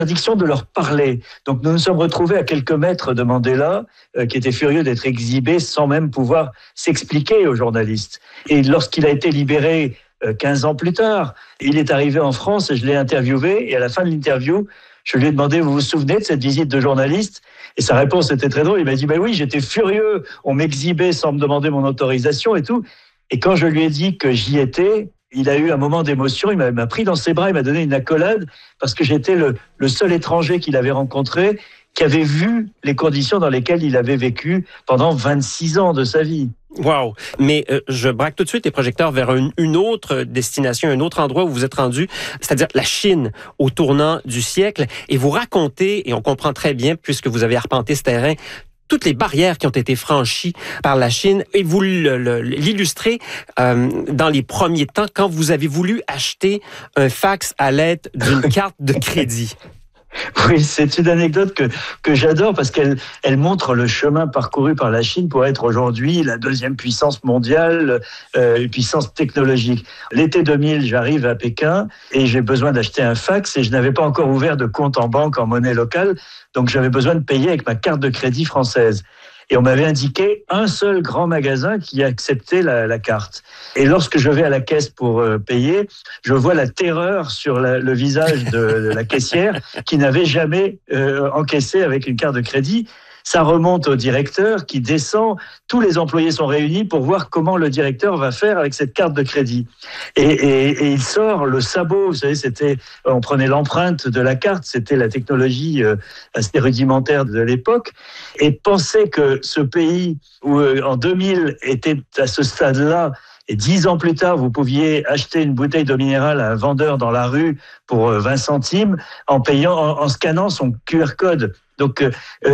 interdiction de leur parler. Donc nous nous sommes retrouvés à quelques mètres de Mandela, qui était furieux d'être exhibé sans même pouvoir s'expliquer aux journalistes. Et lorsqu'il a été libéré 15 ans plus tard, il est arrivé en France et je l'ai interviewé. Et à la fin de l'interview, je lui ai demandé, vous vous souvenez de cette visite de journaliste? Et sa réponse était très drôle. Il m'a dit, oui, j'étais furieux. On m'exhibait sans me demander mon autorisation et tout. Et quand je lui ai dit que j'y étais, il a eu un moment d'émotion, il m'a pris dans ses bras, il m'a donné une accolade parce que j'étais le seul étranger qu'il avait rencontré qui avait vu les conditions dans lesquelles il avait vécu pendant 26 ans de sa vie. Wow! Mais je braque tout de suite les projecteurs vers une autre destination, un autre endroit où vous êtes rendu, c'est-à-dire la Chine, au tournant du siècle. Et vous racontez, et on comprend très bien, puisque vous avez arpenté ce terrain, toutes les barrières qui ont été franchies par la Chine, et vous l'illustrez dans les premiers temps quand vous avez voulu acheter un fax à l'aide d'une carte de crédit. Oui, c'est une anecdote que j'adore parce qu'elle montre le chemin parcouru par la Chine pour être aujourd'hui la deuxième puissance mondiale, une puissance technologique. L'été 2000, j'arrive à Pékin et j'ai besoin d'acheter un fax et je n'avais pas encore ouvert de compte en banque en monnaie locale, donc j'avais besoin de payer avec ma carte de crédit française. Et on m'avait indiqué un seul grand magasin qui acceptait la carte. Et lorsque je vais à la caisse pour payer, je vois la terreur sur le visage de la caissière qui n'avait jamais encaissé avec une carte de crédit. Ça remonte au directeur qui descend. Tous les employés sont réunis pour voir comment le directeur va faire avec cette carte de crédit. Et il sort le sabot. Vous savez, on prenait l'empreinte de la carte. C'était la technologie assez rudimentaire de l'époque. Et penser que ce pays où en 2000 était à ce stade-là, et 10 ans plus tard, vous pouviez acheter une bouteille d'eau minérale à un vendeur dans la rue pour 20 centimes en scannant son QR code. Donc,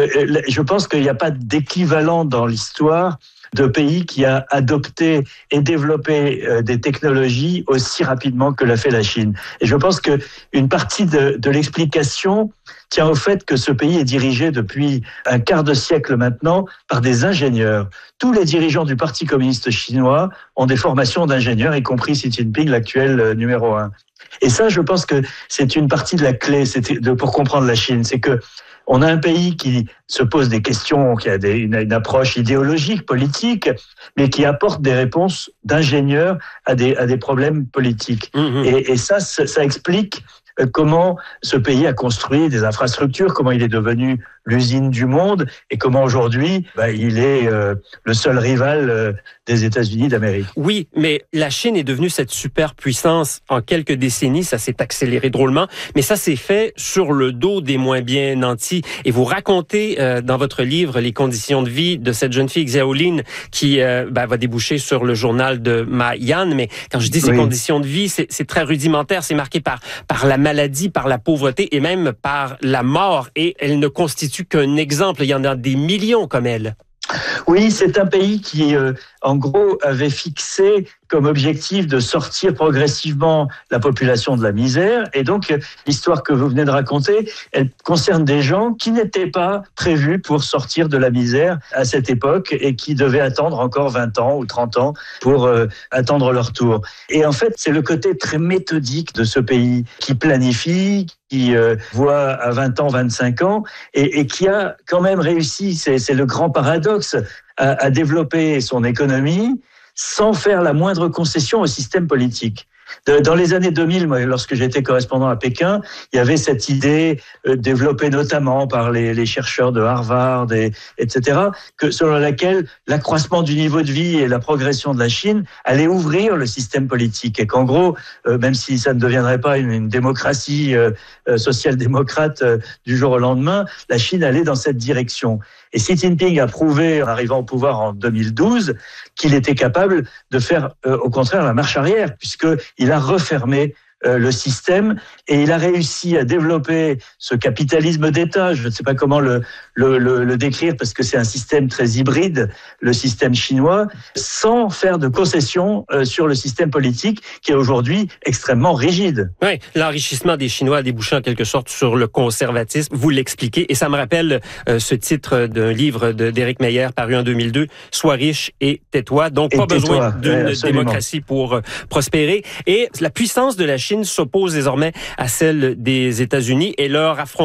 je pense qu'il n'y a pas d'équivalent dans l'histoire de pays qui a adopté et développé des technologies aussi rapidement que l'a fait la Chine. Et je pense qu'une partie de l'explication tient au fait que ce pays est dirigé depuis un quart de siècle maintenant par des ingénieurs. Tous les dirigeants du Parti communiste chinois ont des formations d'ingénieurs, y compris Xi Jinping, l'actuel numéro 1. Et ça, je pense que c'est une partie de la clé pour comprendre la Chine. C'est que on a un pays qui se pose des questions, qui a une approche idéologique, politique, mais qui apporte des réponses d'ingénieurs à des problèmes politiques. Mmh. Et ça explique comment ce pays a construit des infrastructures, comment il est devenu l'usine du monde et comment aujourd'hui il est le seul rival des États-Unis d'Amérique. Oui, mais la Chine est devenue cette superpuissance en quelques décennies, ça s'est accéléré drôlement, mais ça s'est fait sur le dos des moins bien nantis. Et vous racontez dans votre livre les conditions de vie de cette jeune fille Xiaolin qui va déboucher sur le journal de Ma Yan, mais quand je dis ces conditions de vie, c'est très rudimentaire, c'est marqué par la maladie, par la pauvreté et même par la mort, et elle ne constitue qu'un exemple. Il y en a des millions comme elle. Oui, c'est un pays qui, en gros, avait fixé comme objectif de sortir progressivement la population de la misère. Et donc, l'histoire que vous venez de raconter, elle concerne des gens qui n'étaient pas prévus pour sortir de la misère à cette époque et qui devaient attendre encore 20 ans ou 30 ans pour attendre leur tour. Et en fait, c'est le côté très méthodique de ce pays qui planifie, qui voit à 20 ans, 25 ans, et qui a quand même réussi, c'est le grand paradoxe, à développer son économie sans faire la moindre concession au système politique. Dans les années 2000, moi, lorsque j'étais correspondant à Pékin, il y avait cette idée développée notamment par les chercheurs de Harvard, etc., selon laquelle l'accroissement du niveau de vie et la progression de la Chine allait ouvrir le système politique. Et qu'en gros, même si ça ne deviendrait pas une démocratie social-démocrate du jour au lendemain, la Chine allait dans cette direction. Et Xi Jinping a prouvé, en arrivant au pouvoir en 2012, qu'il était capable de faire, au contraire, la marche arrière, puisqu'il a refermé le système et il a réussi à développer ce capitalisme d'État. Je ne sais pas comment le décrire parce que c'est un système très hybride, le système chinois, sans faire de concessions sur le système politique qui est aujourd'hui extrêmement rigide. Oui, l'enrichissement des Chinois a débouché en quelque sorte sur le conservatisme. Vous l'expliquez et ça me rappelle ce titre d'un livre d'Éric Meyer paru en 2002, « Sois riche et tais-toi ». Donc pas besoin d'une démocratie pour prospérer. Et la puissance de la Chine s'oppose désormais à celle des États-Unis et leur affrontement